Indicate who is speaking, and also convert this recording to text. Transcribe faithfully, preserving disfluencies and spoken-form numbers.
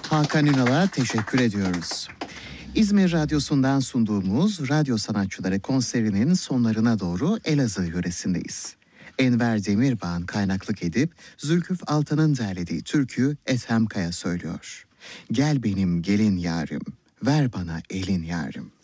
Speaker 1: Hakan Ünal'a teşekkür ediyoruz. İzmir Radyosu'ndan sunduğumuz Radyo Sanatçıları konserinin sonlarına doğru Elazığ yöresindeyiz. Enver Demirbağ'ın kaynaklık edip Zülküf Altan'ın derlediği türküyü Ethem Kaya söylüyor. Gel benim gelin yarim, ver bana elin yarim.